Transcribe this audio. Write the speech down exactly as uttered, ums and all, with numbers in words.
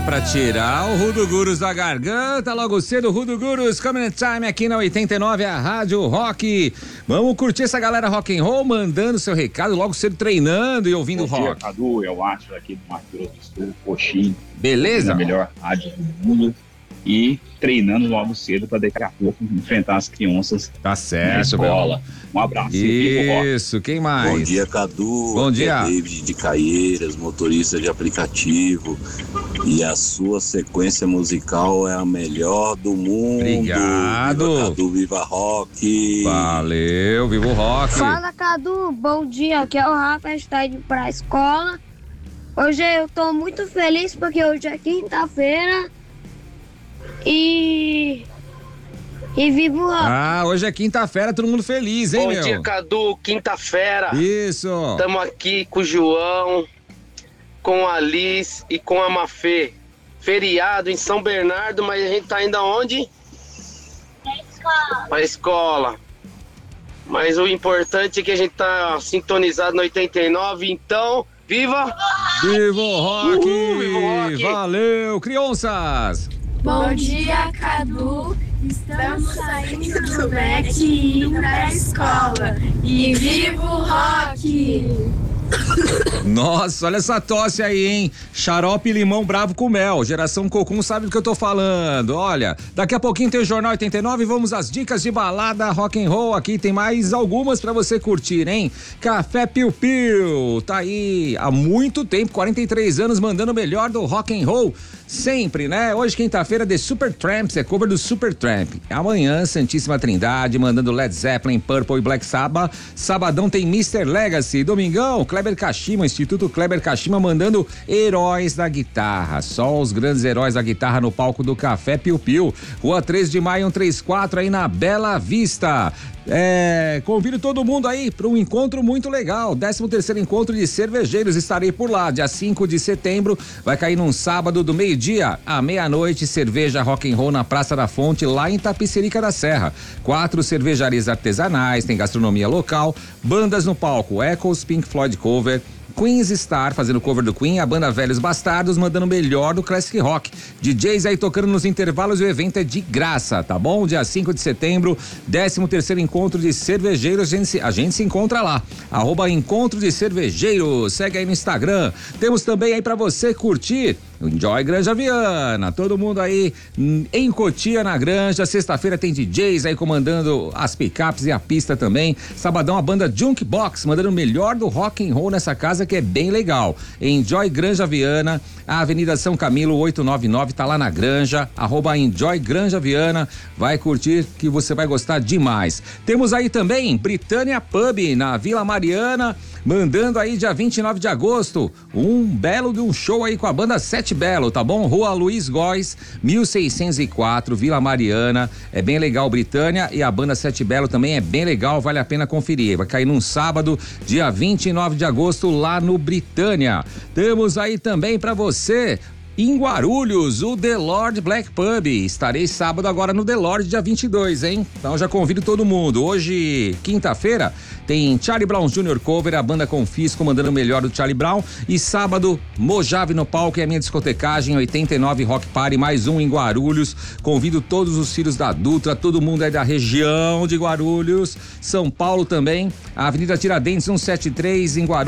pra tirar o Rudo Gurus da garganta, logo cedo, Rudo Gurus, coming time aqui na oitenta e nove, a Rádio Rock. Vamos curtir essa galera rock and roll, mandando seu recado, logo cedo treinando e ouvindo Bom rock. Dia, Cadu, é o Átila aqui do Mato Grosso do Sul, Coxim. Beleza? A melhor rádio do mundo. E treinando logo cedo para daqui a pouco enfrentar as crianças tá certo, na escola. meu. Um abraço. Isso, quem mais? Bom dia, Cadu. Bom dia. É David de Caieiras, motorista de aplicativo. E a sua sequência musical é a melhor do mundo. Obrigado. Viva Cadu, viva rock. Valeu, viva o rock. Fala, Cadu. Bom dia. Aqui é o Rafa, está indo pra escola. Hoje eu tô muito feliz porque hoje é quinta-feira. E... E vivo rock. Ah, hoje é quinta-feira, todo mundo feliz, hein, Bom meu? Bom dia, Cadu, quinta-feira. Isso. Estamos aqui com o João, com a Liz e com a Mafê. Feriado em São Bernardo, mas a gente tá indo aonde? Pra escola. Pra escola. Mas o importante é que a gente tá sintonizado no oitenta e nove, então, viva! Viva o rock! Uhul, viva o rock! Valeu, crianças! Bom dia, Cadu. Estamos saindo do B E C e indo pra escola. E viva o rock! Nossa, olha essa tosse aí, hein? Xarope limão bravo com mel. Geração Cocum sabe do que eu tô falando. Olha, daqui a pouquinho tem o Jornal oitenta e nove, vamos às dicas de balada rock and roll. Aqui tem mais algumas pra você curtir, hein? Café Piu Piu, tá aí há muito tempo, quarenta e três anos, mandando o melhor do rock and roll. Sempre, né? Hoje, quinta-feira, The Supertramp, é cover do Supertramp. Amanhã, Santíssima Trindade, mandando Led Zeppelin, Purple e Black Sabbath. Sabadão tem mister Legacy. Domingão, Kleber Kashima, Instituto Kleber Kashima, mandando Heróis da Guitarra. Só os grandes heróis da guitarra no palco do Café Piu Piu. Rua três de maio, cento e trinta e quatro, aí na Bela Vista. É, convido todo mundo aí para um encontro muito legal, décimo terceiro encontro de cervejeiros, estarei por lá, dia cinco de setembro, vai cair num sábado do meio-dia à meia-noite, cerveja rock and roll na Praça da Fonte, lá em Tapicerica da Serra, quatro cervejarias artesanais, tem gastronomia local, bandas no palco, Echoes, Pink Floyd cover, Queen's Star fazendo cover do Queen, a banda Velhos Bastardos mandando o melhor do Classic Rock. D Js aí tocando nos intervalos e o evento é de graça, tá bom? Dia cinco de setembro, décimo terceiro encontro de cervejeiros, a gente, se, a gente se encontra lá. Arroba Encontro de Cervejeiros, segue aí no Instagram. Temos também aí pra você curtir o Enjoy Granja Viana, todo mundo aí em Cotia na Granja, sexta-feira tem D Js aí comandando as picapes e a pista também, sabadão a banda Junkbox, mandando o melhor do rock and roll nessa casa que é bem legal, Enjoy Granja Viana, a Avenida São Camilo oitocentos e noventa e nove, tá lá na Granja, arroba Enjoy Granja Viana, vai curtir que você vai gostar demais. Temos aí também Britânia Pub na Vila Mariana, mandando aí dia vinte e nove de agosto, um belo de um show aí com a banda Sete Belo, tá bom? Rua Luiz Góes, mil seiscentos e quatro, Vila Mariana, é bem legal Britânia e a banda Sete Belo também é bem legal, vale a pena conferir, vai cair num sábado, dia vinte e nove de agosto lá no Britânia. Temos aí também pra você em Guarulhos, o The Lord Black Pub. Estarei sábado agora no The Lord, dia vinte e dois, hein? Então já convido todo mundo. Hoje, quinta-feira, tem Charlie Brown Júnior cover, a banda Confisco mandando o melhor do Charlie Brown. E sábado, Mojave no palco, é a minha discotecagem, oitenta e nove Rock Party, mais um em Guarulhos. Convido todos os filhos da Dutra, todo mundo aí da região de Guarulhos, São Paulo também. A Avenida Tiradentes cento e setenta e três em Guarulhos.